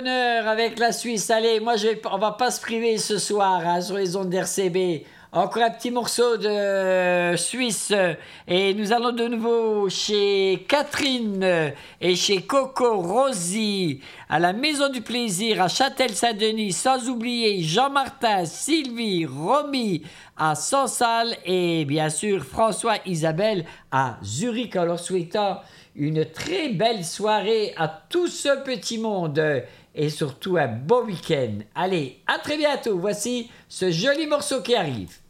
bonheur avec la Suisse. Allez, on va pas se priver ce soir hein, sur les ondes d'RCB. Encore un petit morceau de Suisse. Et nous allons de nouveau chez Catherine et chez Coco Rosie, à la Maison du Plaisir, à Châtel-Saint-Denis, sans oublier Jean-Martin, Sylvie, Romy, à Sansal et bien sûr François, Isabelle à Zurich, en leur souhaitant une très belle soirée à tout ce petit monde et surtout un beau week-end. Allez, à très bientôt. Voici ce joli morceau qui arrive.